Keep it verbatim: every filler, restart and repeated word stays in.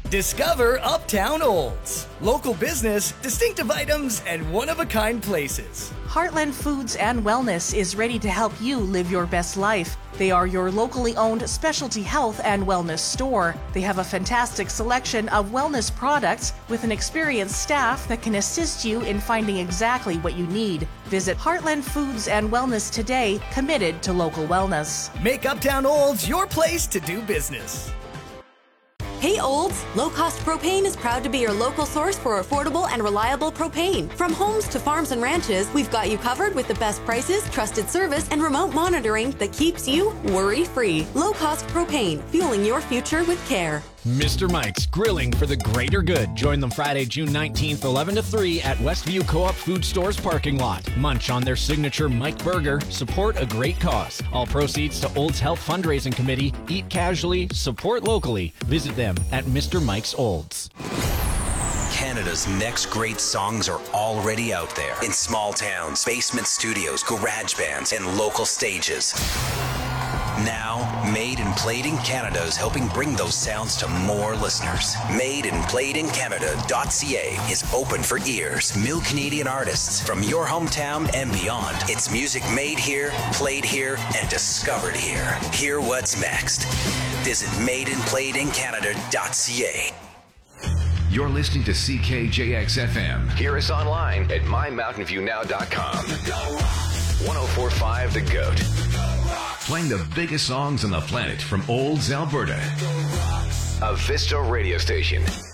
Discover Uptown Olds. Local business, distinctive items, and one-of-a-kind places. Heartland Foods and Wellness is ready to help you live your best life. They are your locally owned specialty health and wellness store. They have a fantastic selection of wellness products with an experienced staff that can assist you in finding exactly what you need. Visit Heartland Foods and Wellness today, committed to local wellness. Make Uptown Olds your place to do business. Hey Olds, Low Cost Propane is proud to be your local source for affordable and reliable propane. From homes to farms and ranches, we've got you covered with the best prices, trusted service, and remote monitoring that keeps you worry-free. Low Cost Propane, fueling your future with care. Mister Mike's Grilling for the Greater Good. Join them Friday, June nineteenth, eleven to three at Westview Co-op Food Store's parking lot. Munch on their signature Mike Burger. Support a great cause. All proceeds to Olds Health Fundraising Committee. Eat casually, support locally. Visit them at Mister Mike's Olds. Canada's next great songs are already out there in small towns, basement studios, garage bands, and local stages. Now, Made and Played in Canada is helping bring those sounds to more listeners. made and played in canada dot c a is open for ears. Mill Canadian artists from your hometown and beyond. It's music made here, played here, and discovered here. Hear what's next. Visit made and played in canada dot c a. You're listening to C K J X F M. Hear us online at my mountain view now dot com. one oh four point five The Goat. Playing the biggest songs on the planet from Olds, Alberta. A Vista radio station.